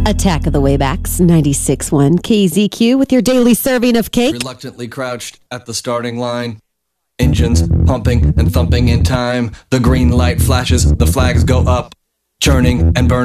Attack of the Waybacks, 96.1 KZQ with your daily serving of cake. Reluctantly crouched at the starting line. Engines pumping and thumping in time. The green light flashes, the flags go up. Churning and burning.